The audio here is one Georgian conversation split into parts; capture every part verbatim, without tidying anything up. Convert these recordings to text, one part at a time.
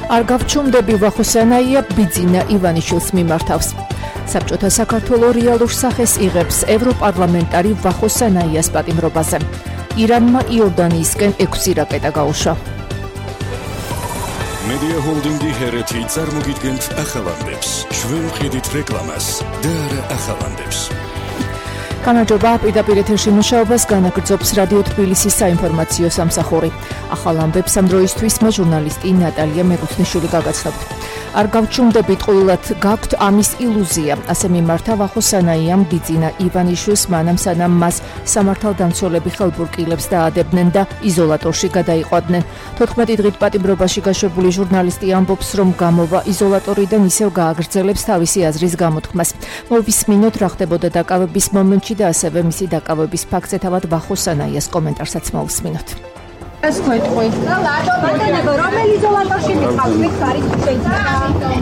არ გავჩუმდები ვახოსანაია ბიძინა ივანიშვილს მიმართავს. საბჭოთა საქართველოს რეალურ სახეს იღებს ევროპარლამენტარი ვახოსანაიას პატიმრობაზე. ირანმა იორდანიისკენ ექვსი რაკეტა გაუშვა. Media Holding-ი ჰერეთი წარმოგიდგენთ ახალამდებს. ჩვენ ვხედით რეკლამას და არა ახალამდებს. განაჯობა პირდაპირ ეთერში მუშაობას განაგრძობს რადიო თბილისის საინფორმაციო სამსახური. ახალამდებს ამ დროისთვის მე ჟურნალისტი ნატალია მეგუთნიშვილი გაგაცნობთ. არ გავჩუმდებით ყოლად გაქვთ ამის ილუზია, ასე მიმართა ვახოსანაიამ ბიძინა ივანიშვილს მანამ სანამ მას სამართალდამცველები ხელბურკილებს დაადებდნენ და იზოლატორში გადაიყვანდნენ. თოთხმეტი დღით პატიმრობაში გაშვებული ჟურნალისტი ამბობს, რომ გამოვა იზოლატორიდან ისევ გააგრძელებს თავისი აზრის გამოთქმას. მოვისმინოთ რა ხდებოდა დაკავების მომენტში და ასევე მისი დაკავების ფაქტზე თავად ვახოსანაიას კომენტარსაც მოვისმინოთ. ეს თქვი. რომელი იზოლატორში მიყავს, ვიქ არის შეიძლება.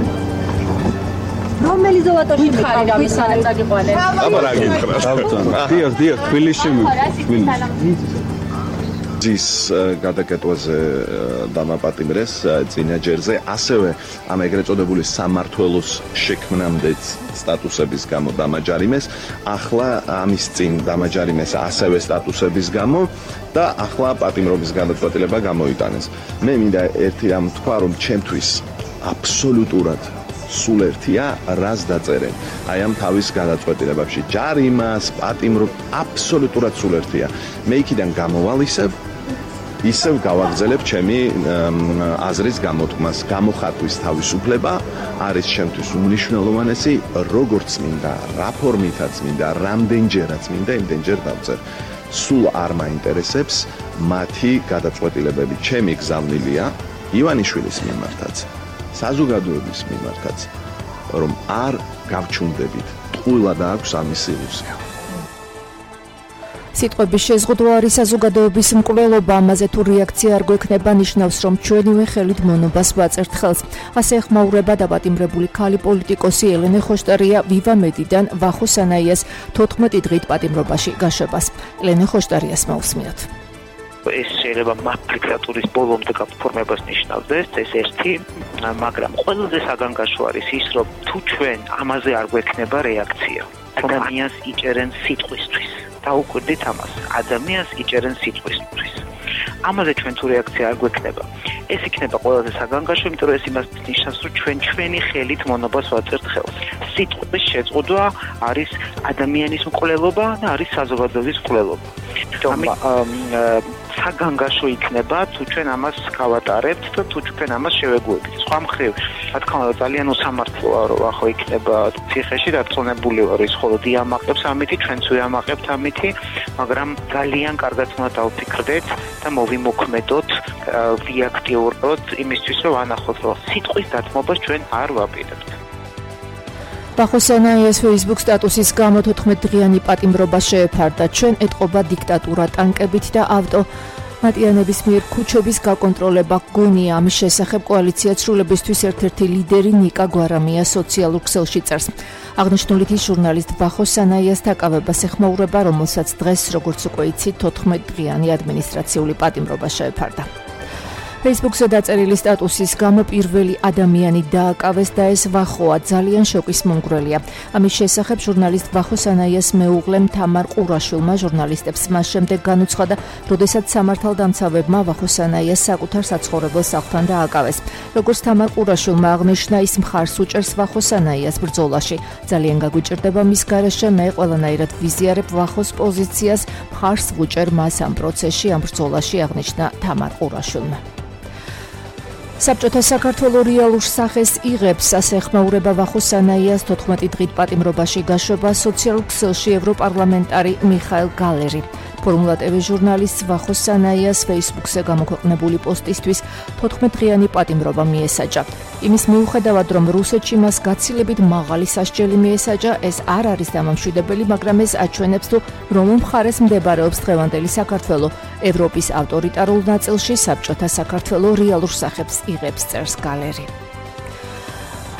რომელი იზოლატორში მიყავს, ვიქ არის წაგიყვანე. აბა რა გიქრა. დიახ, დიახ, თბილისში თბილისში. ძის გადაკეტვაზე დამაპატიმრეს წინაჯერზე, ასევე ამ ეგრეთ წოდებული სამმართველოს შექმნამდეც სტატუსების გამო დამაჯარიმეს, ახლა ამის წინ დამაჯარიმეს ასევე სტატუსების გამო და ახლა პატიმრობის გადაწყვეტილება გამოიტანეს. მე მინდა ერთი რამ თქვა, რომ ჩემთვის აბსოლუტურად სულ ერთია რას დაწერენ. აი ამ თავის გადაწყვეტილებებში ჯარიმას, პატიმრობ აბსოლუტურად სულ ერთია. მე იქიდან გამოვალ ისევ ისევ გავაგრძელებ ჩემი აზრის გამოთქმას. გამოხატვის თავისუფლება არის ჩემთვის უმნიშვნელოვანესი, როგორც მინდა, რა ფორმითაც მინდა, რამდენჯერაც მინდა, იმდენჯერ დავწერ. სულ არ მაინტერესებს მათი გადაწყვეტილებები. ჩემი გზავნილია ივანიშვილის მიმართაც, საზოგადოების მიმართაც, რომ არ გავჩუმდებით. ტყუილად აქვს ამის ილუზია. სიტყვების შეზღუდვა არის საზოგადოების მკვლელობა, ამაზე თუ რეაქცია არ გვექნება, ნიშნავს, რომ ჩვენივე ხელით მონობას ვაწერთ ხელს. ასე ეხმაურება დაპატიმრებული ქალი პოლიტიკოსი ელენე ხოშტარია ვივამედიდან ვახოსანაიას თოთხმეტი დღით პატიმრობაში გაშვებას. ელენე ხოშტარიას მოვსმინოთ. ეს შეიძლება მაგისტრატურის ბოლომდე გაფორმებას ნიშნავდეს, ეს ერთი, მაგრამ ყველაზე საგანგაშო არის ის, რომ თუ ჩვენ ამაზე არ გვექნება რეაქცია, ადამიანს იჭერენ სიტყვისთვის. დაუკვირდით ამას, ადამიანს იჭერენ სიტყვისთვის. ამაზე ჩვენ თუ რეაქცია არ გვექნება, ეს იქნება ყველაზე საგანგაშო, იმიტომ რომ ეს იმას ნიშნავს, რომ ჩვენ ჩვენი ხელით მონობას ვაწერთ ხელს. სიტყვის შეწყვეტა არის ადამიანის მკვლელობა და არის საზოგადოების მკვლელობა. საგანგაშო იქნება თუ ჩვენ ამას გავატარებთ და თუ ჩვენ ამას შევეგუებით. სხვა მხრივ, რა თქმა უნდა, ძალიან უსამართლოა, რომ ახლა იქნება ციხეში დაწონებული ვარ, ის ხოლო დიამაყებს ამითი, ჩვენც ვიამაყებთ ამითი, მაგრამ ძალიან კარგად უნდა დავფიქრდეთ და მოვიმოქმედოთ, ვიაქტიუროთ იმისთვის, რომ ვანახოთ, რომ სიტყვის დათმობას ჩვენ არ ვაპირებთ. ვახოსანაიას Facebook სტატუსის გამო თოთხმეტი დღიანი პატიმრობა შეეფარდა. ჩვენ ეტყობა დიქტატურა ტანკებით და ავტო მატიანების მიერ ქუჩების გაკონტროლება გონია. ამის შესახებ კოალიცია ცრულებისთვის ერთ-ერთი ლიდერი ნიკა გვარამია სოციალურ ქსელში წერს. აღნიშნულით ის ჟურნალისტ ვახოსანაიას დაკავებას ეხმაურება, რომელსაც დღეს, როგორც უკვე იცით, თოთხმეტი დღიანი ადმინისტრაციული პატიმრობა შეეფარდა. Facebook-ზე დაწერილი სტატუსის გამო პირველი ადამიანი დააკავეს და ეს ვახოა, ძალიან შოკის მომგვრელია. ამის შესახებ ჟურნალისტ ვახოსანაიას მეუღლემ თამარ ყურაშვილმა ჟურნალისტებს მას შემდეგ განუცხადა, როდესაც სამართალდამცავებმა ვახოსანაიას საკუთარ საცხოვრებელ სახლთან დააკავეს. როგორც თამარ ყურაშვილმა აღნიშნა, ის მხარს უჭერს ვახოსანაიას ბრძოლაში. ძალიან გაგვიჭირდება მის გარეშე, მე ყველანაირად ვიზიარებ ვახოს პოზიციას, მხარს ვუჭერ მას ამ პროცესში, ამ ბრძოლაში, აღნიშნა თამარ ყურაშვილმა. საბჭოთა საქართველოს რეალურ სახეს იღებს, ასე ეხმაურება ვახოსანაიას თოთხმეტი დღით პატიმრობაში გაშვება სოციალურ ქსელში ევროპარლამენტარი მიხაილ გალერი. ფორმულა ტევ ჟურნალისტ ვახოსანაიას Facebook-ზე გამოქვეყნებული პოსტისთვის თოთხმეტი დღიანი პატიმრობა მიესაჯა. იმის მიუხედავად, რომ რუსეთში მას გაცილებით მაღალი სასჯელი მიესაჯა, ეს არ არის დამამშვიდებელი, მაგრამ ეს აჩვენებს თუ რომელ მხარეს მდებარეობს დღევანდელი საქართველო. ევროპის ავტორიტარულ ნაწილში საბჭოთა საქართველოს რეალურ სახებს იღებს, წერს გალერი.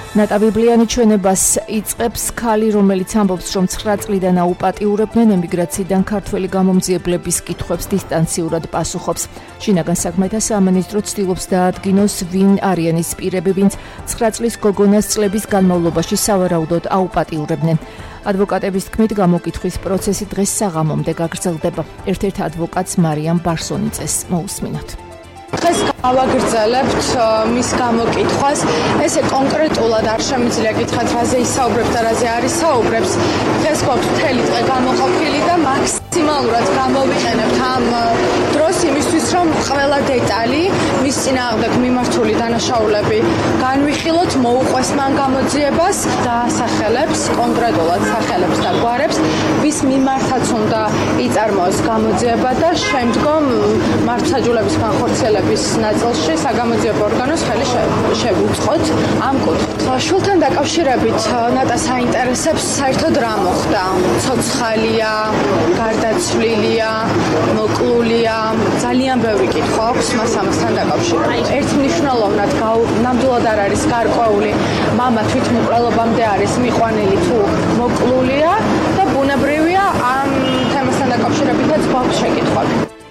ნატავიბლიანი ჩვენებას იწყებს ქალი, რომელიც ამბობს, რომ ცხრა წლიდან აუპატიურებდნენ ემიგრაციიდან ქართველი გამომძიებლების კითხვებს დისტანციურად პასუხობს. შინაგან საქმეთა სამინისტრო ცდილობს დაადგინოს, ვინ არიან ის პირები, ვინც ცხრა წლის გოგონას წლების განმავლობაში სავარაუდოდ აუპატიურებდნენ. ადვოკატების თქმით, გამოკითხვის პროცესი დღეს საღამომდე გაგრძელდება. ერთ-ერთ ადვოკატს მარიამ ბარსონიძეს მოусმინოთ. დღეს გავაგრძელებთ მის გამოკითხვას. ესე კონკრეტულად არ შემიძლია გითხრათ, რაზე ისაუბრებს და რაზე არ ისაუბრებს. დღეს გვაქვს მთელი დღე გამოყოფილი და მაქსიმალურად გამოვიყენებთ ამ დროს იმისთვის, რომ ყველა დეტალი მის წინააღმდეგ მიმართული დანაშაულები განვიხილოთ, მოუყვეს მან გამოძიებას და სახელებს, კონკრეტულად სახელებს და გვარებს, ვის მიმართაც უნდა იწარმოოს გამოძიება და შემდგომ მართლმსაჯულების განხორციელების ნაწილში საგამოძიებო ორგანოს ხელი შევუწყოთ ამ კუთხით. შულთან დაკავშირებით ნატას აინტერესებს საერთოდ რა მოხდა. ცოცხალია, გარდაცვლილია, მოკლულია, ძალიან ბევრი კითხვა აქვს მას ამასთან დაკავშირებით. ერთმნიშვნელოვნად ნამდვილად არ არის გარკვეული, მამა თვითმკვლელობამდე არის მიყვანილი თუ მოკლულია და ბუნებრივია ამ თემასთან დაკავშირებითაც გვაქვს შეკითხვები.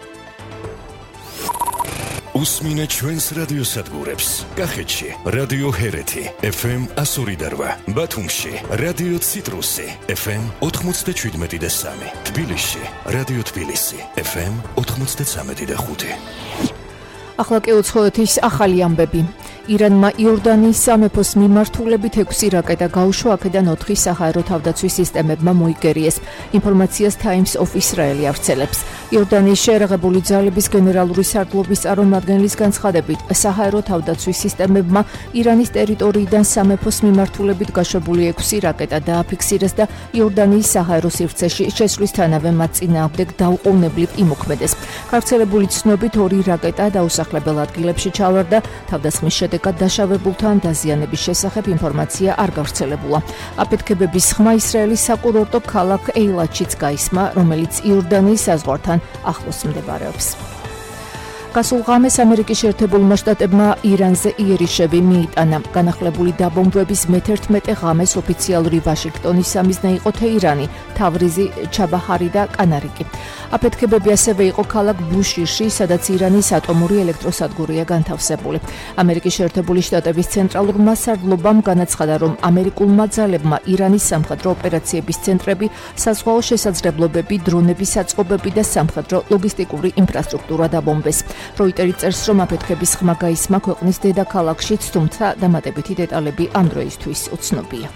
უსმინეთ ჩვენს რადიოსადგურებს. კახეთში რადიო ჰერეთი ეფ ემ ასორი და რვა, ბათუმში რადიო ციტრუსი ეფ ემ ოთხმოცდაშვიდმეტი და სამი, თბილისში რადიო თბილისი ეფ ემ ოთხმოცდაცამეტი და ხუთი. ახლა კი უცხოეთის ახალი ამბები. ირანმა იორდანიის სამეფოს მიმართულებით ექვსი რაკეტა გაუშვა, აქედან ოთხი საჰაერო თავდაცვის სისტემებმა მოიგერიეს. ინფორმაციას Times of Israel ავრცელებს. იორდანიის შეერაღებული ძალების გენერალური სარდლობის წარმომადგენლის განცხადებით, საჰაერო თავდაცვის სისტემებმა ირანის ტერიტორიიდან სამეფოს მიმართულებით გაშვებული ექვსი რაკეტა დააფიქსირეს და იორდანიის საჰაერო სივრცეში შესვლისთანავე მათ წინააღმდეგ დაუყოვნებლივ იმოქმედეს. გავრცელებული ცნობით ორი რაკეტა დაუსახლებელ ადგილებში ჩავარდა, თავდასხმის შედეგად დაშავებულთან დაზიანების შესახებ ინფორმაცია არ გავრცელებულა. აფეთქებების ხმა ისრაელის საკურორტო ქალაქ ეილათშიც გაისმა, რომელიც იორდანიის საზღვართან ახლოს მდებარეობს. გასულ ღამეს ამერიკის შეერთებულმა შტატებმა ირანზე იერიშები მიიტანა. განახლებული დაბომბვების მეთერთმეტე ღამეს ოფიციალური ვაშინგტონის სამიზნე იყო თეირანი, თავრიზი, ჩაბაჰარი და კანარიკი. აფეთქებები ასევე იყო ქალაქ ბუშიში, სადაც ირანის ატომური ელექტროსადგურია განთავსებული. ამერიკის შეერთებული შტატების ცენტრალურმა სარდლობამ განაცხადა, რომ ამერიკულმა ძალებმა ირანის სამხედრო ოპერაციების ცენტრები, საზღვაო შესაძლებლობები, დრონების საწყობები და სამხედრო ლოგისტიკური ინფრასტრუქტურა დაბომბეს. როიტერი წერს, რომ აფეთქების ხმა გაისმა ქვეყნის დედაქალაქშიც, თუმცა დამატებითი დეტალები ამ დროისთვის უცნობია.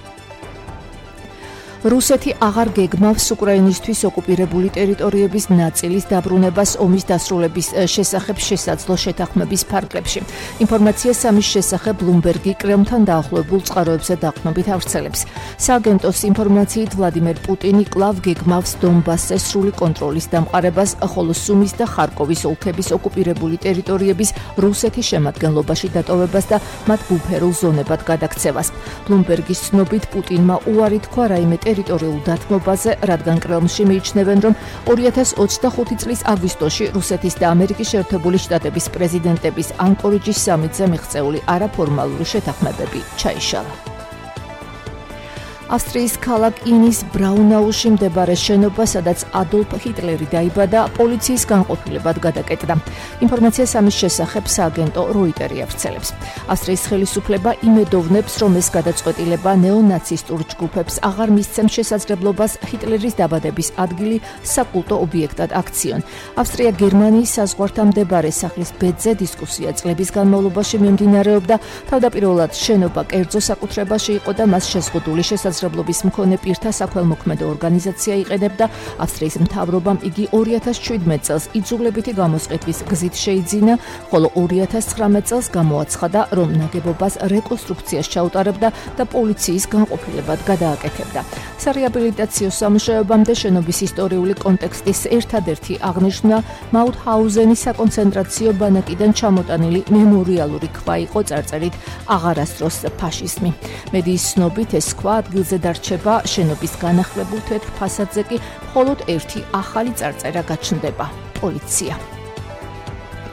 რუსეთი აღარ გეგმავს უკრაინისთვის ოკუპირებული ტერიტორიების ნაწილის დაბრუნებას ომის დასრულების შესახებ შესაძლო შეთანხმების ფარგლებში. ინფორმაციას ამის შესახებ ბლუმბერგი კრემლთან დაახლოებულ წყაროებზე დაყრდნობით ავრცელებს. სააგენტოს ინფორმაციით ვლადიმერ პუტინი კვლავ გეგმავს დონბასზე სრული კონტროლის დამყარებას, ხოლო სუმის და ხარკოვის ოლქების ოკუპირებული ტერიტორიების რუსეთის შემადგენლობაში დატოვებას და მათ ბუფერულ ზონებად გადაქცევას. ბლუმბერგის ცნობით პუტინმა უარი თქვა რაიმე ტერიტორიულ დათმობაზე, რადგან კრემლში მიიჩნევენ, რომ ორი ათას ოცდახუთი წლის აგვისტოში რუსეთის და ამერიკის შეერთებული შტატების პრეზიდენტების ანკორიჯის სამიტზე მიღწეული არაფორმალური შეთანხმებები ჩაიშალა. ავსტრიის ქალაქ ინის ბრაუნაუში მდებარე შენობა, სადაც ადოლფ ჰიტლერი დაიბადა, პოლიციის განყოფილებად გადაკეტდა. ინფორმაციას ამის შესახებ სააგენტო როიტერი ავრცელებს. ავსტრიის ხელისუფლება იმედოვნებს, რომ ეს გადაწყვეტილება ნეონაცისტურ ჯგუფებს აღარ მისცემს შესაძლებლობას ჰიტლერის დაბადების ადგილი საკულტო ობიექტად აქციონ. ავსტრია გერმანიის საზღვართან მდებარე სახლის ბედზე დისკუსია წლების განმავლობაში მიმდინარეობდა, თავდაპირველად შენობა კერძო საკუთრებაში იყო და მას შეზღუდული შესაძლებლობა შესაძლებლობის მქონე პირთა საქველმოქმედო ორგანიზაცია იყენებდა. ავსტრიის მთავრობამ იგი ორი ათას შვიდმეტ წელს იძულებითი გამოსყიდვის გზით შეიძინა, ხოლო ორი ათას ცხრამეტ წელს გამოაცხადა, რომ ნაგებობას რეკონსტრუქციას ჩაუტარებდა და პოლიციის განყოფილებად გადააკეთებდა. სარეაბილიტაციო სამუშაოებამდე შენობის ისტორიული კონტექსტის ერთადერთი აღნიშვნა მაუთჰაუზენის საკონცენტრაციო ბანაკიდან ჩამოტანილი მემორიალური ქვა იყო წარწერით „აღარასდროს ფაშიზმი“. მედიის ცნობით ეს ქვა ადგილზე დარჩება, შენობის განახლებულ თეთრ ფასადზე კი მხოლოდ ერთი ახალი წარწერა გაჩნდება. პოლიცია.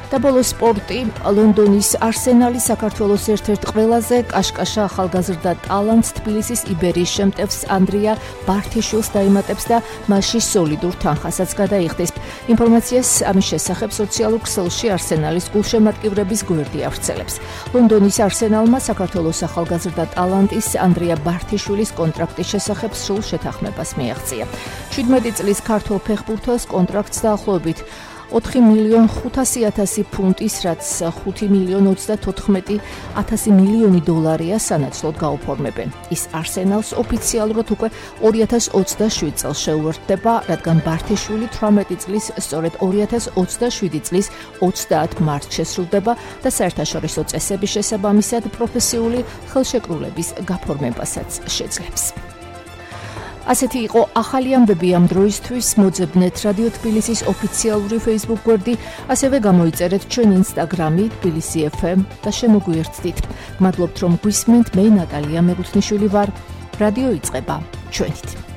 და ბოლო სპორტი ლონდონის არსენალი საქართველოს ერთ-ერთ ყველაზე კაშკაშა ახალგაზრდა ტალანტს თბილისის იბერიის შემტევს ანდრია ბართიშვილს დაემატებს და მასში სოლიდურ თანხასაც გადაიხდის. ინფორმაციას ამის შესახებ სოციალურ ქსელში არსენალის გულშემატკივრების გვერდი ავრცელებს. ლონდონის არსენალმა საქართველოს ახალგაზრდა ტალანტის ანდრია ბართიშვილის კონტრაქტის შესახებ სრულ შეთანხმებას მიაღწია. შვიდმეტი წლის ქართველ ფეხბურთელს კონტრაქტს დაახლოებით ოთხი მილიონი ხუთასი ათასი ფუნტის, რაც ხუთი მილიონი ოცდათოთხმეტი ათასი მილიონი დოლარია სანაცვლოდ გაუფორმებენ. ის არსენალს ოფიციალურად უკვე ორი ათას ოცდაშვიდ წელს შეუერთდება, რადგან ბართიშვილი თვრამეტი წლის სწორედ ორი ათას ოცდაშვიდი წლის ოცდაათ მარტს შესრულდება და საერთაშორისო წესების შესაბამისად პროფესიული ხელშეკრულების გაფორმებასაც შეძლებს. ასეთი იყო ახალი ამბები ამ დროისთვის. მოძებნეთ რადიო თბილისის ოფიციალური Facebook გვერდი, ასევე გამოიწერეთ ჩვენ Instagram-ი თბილისი ეფ ემ და შემოგვიერთდით. მადლობთ რომ გვისმენთ. მე ნატალია მეგუთნიშვილი ვარ. რადიო იწყება ჩვენით.